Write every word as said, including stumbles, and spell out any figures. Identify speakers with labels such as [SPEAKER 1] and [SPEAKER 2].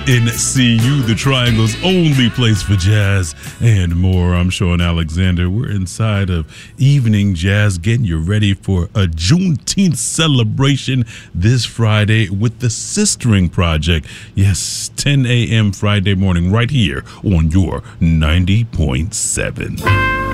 [SPEAKER 1] N C U, the Triangle's only place for jazz and more. I'm Sean Alexander. We're inside of Evening Jazz, getting you ready for a Juneteenth celebration this Friday with the Sistering Project. Yes, ten a.m. Friday morning right here on your ninety point seven.